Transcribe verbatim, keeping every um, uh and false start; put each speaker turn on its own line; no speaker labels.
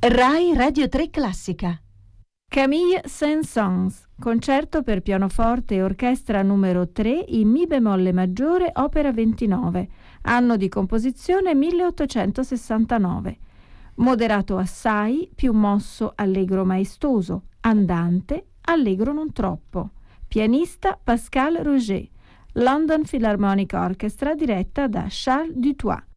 Rai Radio tre Classica.
Camille Saint-Saëns, concerto per pianoforte e orchestra numero tre in Mi bemolle maggiore, opera ventinove, anno di composizione milleottocentosessantanove. Moderato assai, più mosso allegro maestoso, andante, allegro non troppo. Pianista Pascal Roger. London Philharmonic Orchestra diretta da Charles Dutoit.